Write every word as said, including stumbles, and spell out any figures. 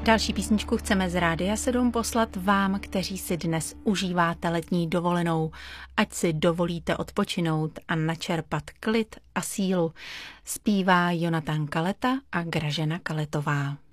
Další písničku chceme z Rádia sedm poslat vám, kteří si dnes užíváte letní dovolenou. Ať si dovolíte odpočinout a načerpat klid a sílu. Zpívá Jonatán Kaleta a Gražena Kaletová.